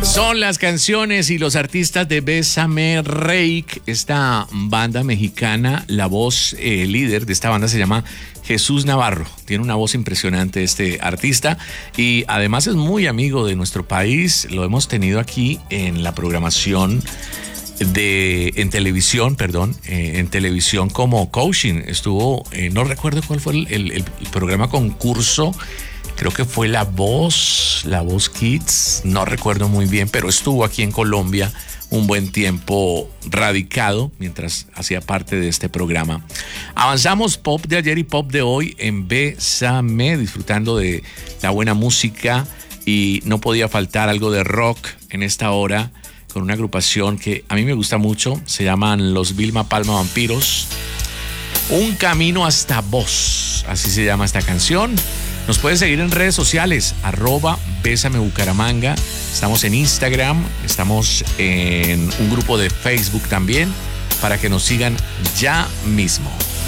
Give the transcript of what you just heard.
Son las canciones y los artistas de Bésame Reik, esta banda mexicana. La voz líder de esta banda se llama Jesús Navarro. Tiene una voz impresionante este artista y además es muy amigo de nuestro país. Lo hemos tenido aquí en la programación en televisión como coaching. Estuvo, no recuerdo cuál fue el programa concurso. Creo que fue La Voz Kids, no recuerdo muy bien, pero estuvo aquí en Colombia un buen tiempo radicado mientras hacía parte de este programa. Avanzamos pop de ayer y pop de hoy en Bésame, disfrutando de la buena música, y no podía faltar algo de rock en esta hora con una agrupación que a mí me gusta mucho. Se llaman los Vilma Palma Vampiros. Un camino hasta vos, así se llama esta canción. Nos pueden seguir en redes sociales, @BésameBucaramanga. Estamos en Instagram, estamos en un grupo de Facebook también, para que nos sigan ya mismo.